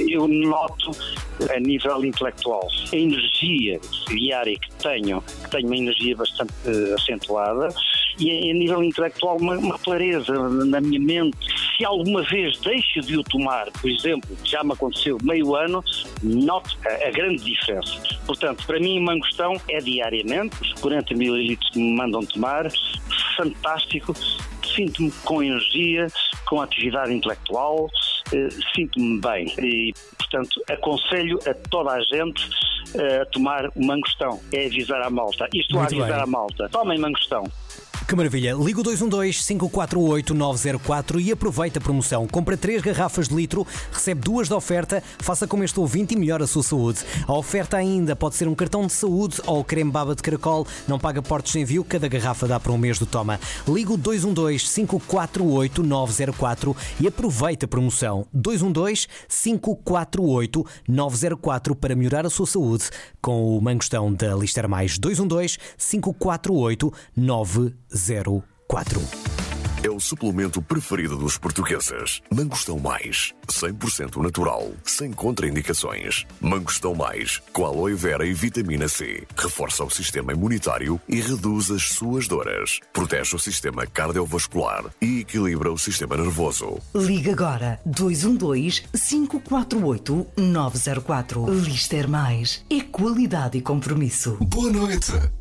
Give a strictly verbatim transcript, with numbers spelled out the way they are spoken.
eu noto a nível intelectual a energia diária que tenho, que tenho uma energia bastante uh, acentuada, e a nível intelectual uma, uma clareza na minha mente. Se alguma vez deixo de o tomar, por exemplo, já me aconteceu meio ano, noto a, a grande diferença. Portanto, para mim, mangostão é diariamente, os quarenta mililitros que me mandam tomar, fantástico, sinto-me com energia, com atividade intelectual, eh, sinto-me bem e, portanto, aconselho a toda a gente eh, a tomar o mangostão, é avisar à malta. Isto a avisar bem. à malta, tomem mangostão. Que maravilha! Liga o dois um dois, cinco quatro oito, nove zero quatro e aproveita a promoção. Compra três garrafas de litro, recebe duas de oferta, faça como este ouvinte e melhore a sua saúde. A oferta ainda pode ser um cartão de saúde ou creme baba de caracol, não paga portos de envio, cada garrafa dá para um mês do Toma. Liga o dois um dois, cinco quatro oito, nove zero quatro e aproveita a promoção. dois um dois, cinco quatro oito, nove zero quatro para melhorar a sua saúde com o mangostão da Lister Mais. dois um dois, cinco quatro oito, nove zero quatro. É o suplemento preferido dos portugueses. Mangostão Mais, cem por cento natural, sem contraindicações. Mangostão Mais, com aloe vera e vitamina C. Reforça o sistema imunitário e reduz as suas dores. Protege o sistema cardiovascular e equilibra o sistema nervoso. Liga agora dois um dois, cinco quatro oito, nove zero quatro. Lister Mais é qualidade e compromisso. Boa noite.